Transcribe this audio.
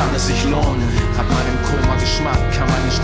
kann es sich lohnen. Hat meinen Koma Geschmack, kann meine